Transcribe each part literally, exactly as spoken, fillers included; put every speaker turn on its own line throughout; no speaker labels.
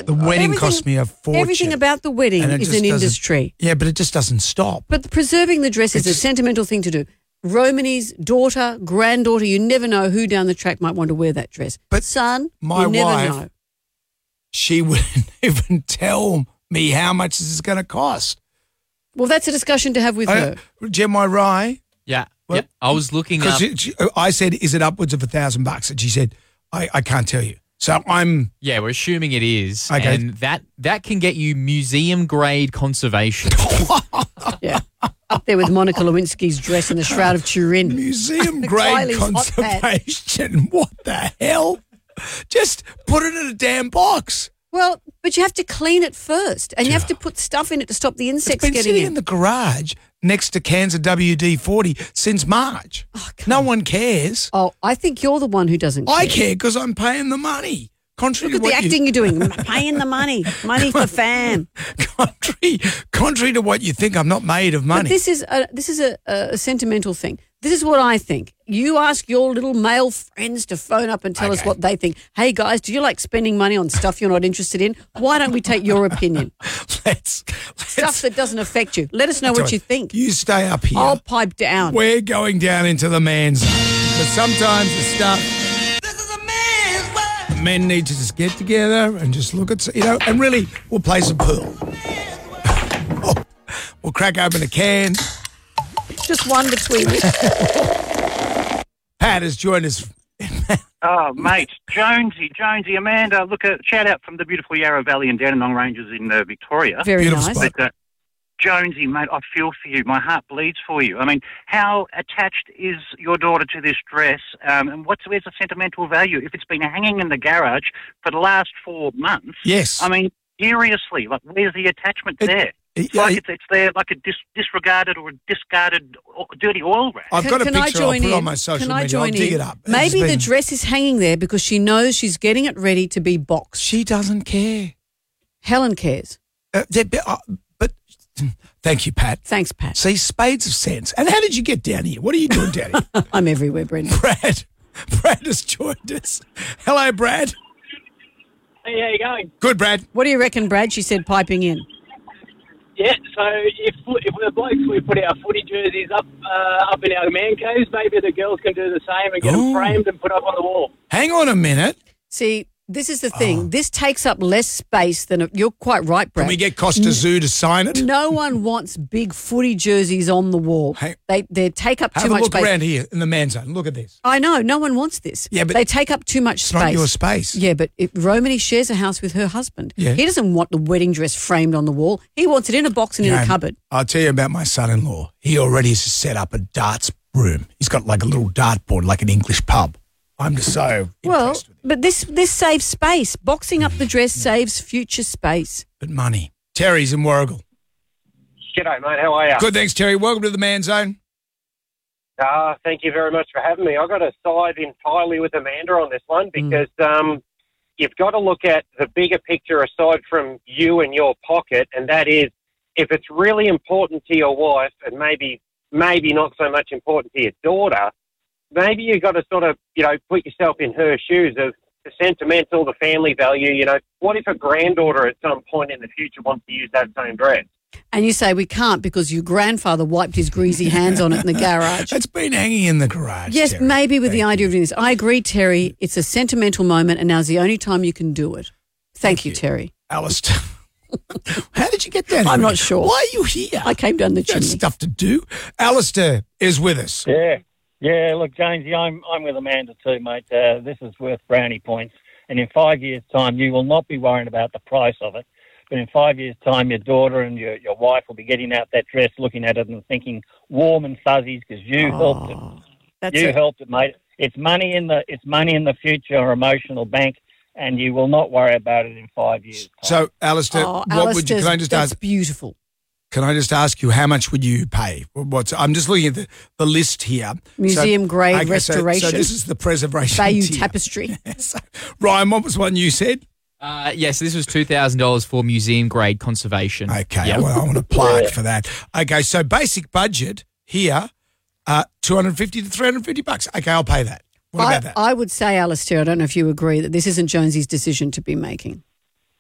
The wedding cost me a fortune.
Everything about the wedding
And it
is
just
an
doesn't-
industry.
Yeah, but it just doesn't stop.
But preserving the dress is a sentimental thing to do. Romany's daughter, granddaughter, you never know who down the track might want to wear that dress.
But
son,
my
you never
wife,
know.
She wouldn't even tell me how much this is going to cost.
Well, that's a discussion to have with
I,
her.
Jem, I right?
Yeah.
Well,
yeah. I was looking up.
She, she, I said, is it upwards of a thousand bucks? And she said, I, I can't tell you. So I'm...
Yeah, we're assuming it is.
Okay.
And that, that can get you museum-grade conservation.
Yeah. Up there with Monica Lewinsky's dress in the Shroud of Turin.
Museum-grade
Kylie's hot pad.
conservation. What the hell? Just put it in a damn box.
Well, but you have to clean it first, and you have to put stuff in it to stop the
It's
insects
been
getting
sitting
in.
in the garage next to cans of W D forty since March. no one cares.
Oh, I think you're the one who doesn't care.
I care because I'm paying the money. Contrary
Look
to
at the
what
acting
you,
you're doing. Paying the money. Money for fam.
contrary, contrary to what you think, I'm not made of
But
money.
this is a this is a, a sentimental thing. This is what I think. You ask your little male friends to phone up and tell us
Okay.
what they think. Hey guys, do you like spending money on stuff you're not interested in? Why don't we take your opinion?
let's, let's
Stuff that doesn't affect you. Let us know what you think.
You stay up here.
I'll pipe down.
We're going down into the man's zone. But sometimes the stuff. Men need to just get together and just look at, you know, and really, we'll play some pool. Oh, we'll crack open a can.
Just one between us.
Pat has joined us.
Oh, mate, Jonesy, Jonesy, Amanda, look, a shout out from the beautiful Yarra Valley and Dandenong Ranges in uh, Victoria.
Very
Beautiful
nice.
spot.
But, uh, Jonesy, mate, I feel for you. My heart bleeds for you. I mean, how attached is your daughter to this dress? Um, and what's where's the sentimental value? If it's been hanging in the garage for the last four months,
Yes.
I mean, seriously, like, where's the attachment
It-
there?
it-
like
it-
it's, it's there, like a dis- disregarded or a discarded o- dirty oil rag.
I've got a
Can I
picture. I'll
join
put it
in?
on my social
Can I
media.
join
I'll dig
in?
it up. It's
Maybe the
been-
dress is hanging there because she knows she's getting it ready to be boxed.
She doesn't care.
Helen cares.
Uh, they- but, uh, but thank you, Pat.
Thanks, Pat.
See, spades of sense. And how did you get down here? What are you doing down here?
I'm everywhere, Brendan.
Brad. Brad has joined us. Hello, Brad.
Hey, how you going?
Good, Brad.
What do you reckon, Brad? She said piping in.
Yeah, so if if we're blokes, we put our footy jerseys up uh, up in our man caves, maybe the girls can do the same and get
Ooh.
them framed and put up on the wall.
Hang on a minute.
See, this is the thing. This takes up less space than... A, you're quite right, Brad.
Can we get Costa Zoo to sign it?
No one wants big footy jerseys on the wall.
Hey.
They they take up
Have
too
a
much
look
space.
around here in the man's zone. Look at this.
I know, no one wants this.
Yeah, but
they take up too much
It's
space.
not your space.
Yeah, but if Romany shares a house with her husband.
Yeah.
He doesn't want the wedding dress framed on the wall. He wants it in a box and in a
Jane,
cupboard.
I'll tell you about my son-in-law. He already has set up a darts room. He's got like a little dartboard, like an English pub. I'm just so
Well,
impressed with it.
but this this saves space. Boxing up the dress saves future space.
But money. Terry's in Warrigal.
G'day, mate. How are you?
Good, thanks, Terry. Welcome to the man's zone.
Uh, thank you very much for having me. I've got to side entirely with Amanda on this one because um, you've got to look at the bigger picture aside from you and your pocket, and that is if it's really important to your wife and maybe maybe not so much important to your daughter, maybe you've got to sort of, you know, put yourself in her shoes of the sentimental, the family value. You know, what if a granddaughter at some point in the future wants to use that same dress?
And you say we can't because your grandfather wiped his greasy hands on it in the garage.
It's been hanging in the garage.
Yes,
Terry.
maybe with the
Thank
idea
you.
of doing this. I agree, Terry. It's a sentimental moment, and now's the only time you can do it. Thank,
Thank
you,
you.
Terry.
Alistair. How did you get down here?
I'm not sure.
Why are you here?
I came down the
You got
chimney.
stuff to do. Alistair is with us.
Yeah, yeah. Look, Jonesy, I'm I'm with Amanda too, mate. Uh, this is worth brownie points, and in five years' time, you will not be worrying about the price of it. But in five years' time, your daughter and your, your wife will be getting out that dress, looking at it and thinking warm and fuzzies because you helped it.
That's
You
it.
helped it, mate. It's money in the it's money in the future or emotional bank, and you will not worry about it in five years.
So, Alistair,
Oh,
what would you? Can I just
that's
ask?
beautiful.
Can I just ask you how much would you pay? What's? I'm just looking at the, the list here.
Museum grade
okay, so-
restoration.
So, this is the preservation
Bayou
tier.
tapestry.
So, Ryan, what was one you said?
Uh, yes, this was two thousand dollars for museum-grade conservation.
Okay,
Yep.
well, I want to plug for that. Okay, so basic budget here, uh, two hundred fifty to three hundred fifty bucks. Okay, I'll pay that. What
I,
about that?
I would say, Alistair, I don't know if you agree, that this isn't Jonesy's decision to be making.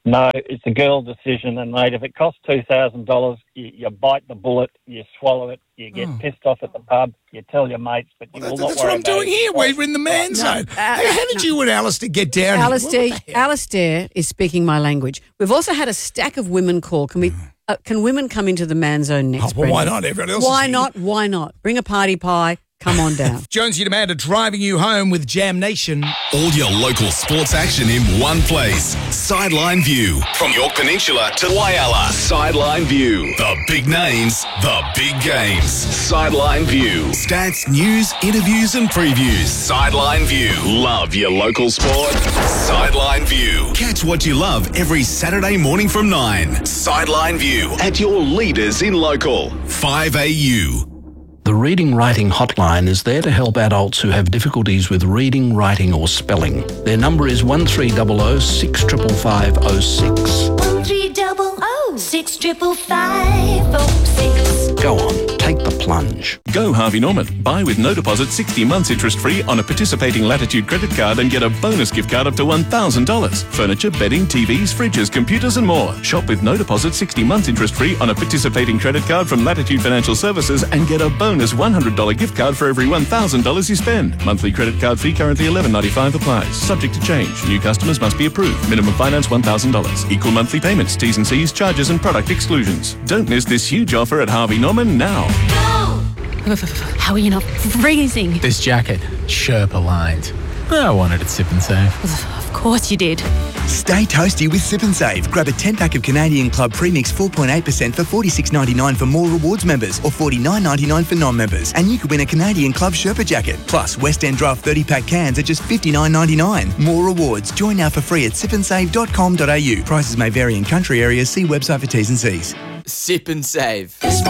No, it's a girl decision, and mate, if it costs two thousand dollars, you, you bite the bullet, you swallow it, you get
Oh.
pissed off at the pub, you tell your mates, but you
Well,
will
that-
not
that's
worry
what I'm
about
doing
it.
here. We're in the man zone. Hey, how did you and Alistair get down
Alistair,
here? What the hell?
Alistair is speaking my language. We've also had a stack of women call. Can we? Uh, can women come into the man zone next?
Oh, well, why
Brendan?
not? Everyone else is
Why
here.
not? Why not? Bring a party pie. Come on down.
Jonesy and Amanda driving you home with Jam Nation.
All your local sports action in one place. Sideline View. From York Peninsula to Whyalla. Sideline View. The big names, the big games. Sideline View. Stats, news, interviews and previews. Sideline View. Love your local sport. Sideline View. Catch what you love every Saturday morning from nine. Sideline View. At your leaders in local. five A U.
The Reading Writing Hotline is there to help adults who have difficulties with reading, writing or spelling. Their number is one three zero zero six five five zero six.
One three double oh six triple five oh six.
Go on, take the plunge.
Go Harvey Norman. Buy with no deposit sixty months interest free on a participating Latitude credit card and get a bonus gift card up to one thousand dollars. Furniture, bedding, T Vs, fridges, computers and more. Shop with no deposit sixty months interest free on a participating credit card from Latitude Financial Services and get a bonus one hundred dollars gift card for every one thousand dollars you spend. Monthly credit card fee currently eleven ninety-five applies. Subject to change. New customers must be approved. Minimum finance one thousand dollars. Equal monthly payments. T's and C's, charges and product exclusions. Don't miss this huge offer at Harvey Norman now.
How are you not freezing?
This jacket, Sherpa lined. I wanted it Sip and Save.
Of course you did.
Stay toasty with Sip and Save. Grab a ten pack of Canadian Club Premix four point eight percent for forty-six ninety-nine for More Rewards members or forty-nine ninety-nine for non-members. And you could win a Canadian Club Sherpa jacket. Plus, West End Draft thirty pack cans are just fifty-nine ninety-nine. More Rewards. Join now for free at sip and save dot com dot a u. Prices may vary in country areas. See website for T's and C's.
Sip and Save.